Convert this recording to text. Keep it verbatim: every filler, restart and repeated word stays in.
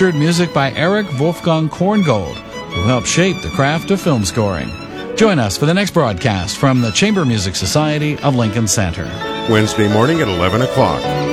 featured music by Eric Wolfgang Korngold, who helped shape the craft of film scoring. Join us for the next broadcast from the Chamber Music Society of Lincoln Center. Wednesday morning at eleven o'clock.